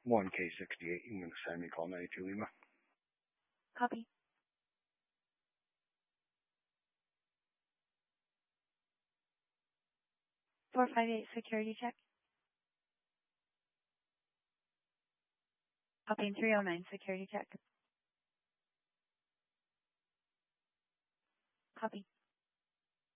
1K68, I'm going to send me call 92 Lima. Copy. (458) security check. Copy. 309 security check. Copy.